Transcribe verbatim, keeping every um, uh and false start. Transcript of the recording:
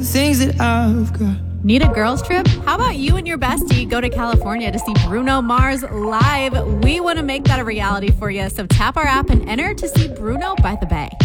things that I've got. Need a girls trip? How about you and your bestie go to California to see Bruno Mars live? We want to make that a reality for you, so tap our app and enter to see Bruno by the Bay.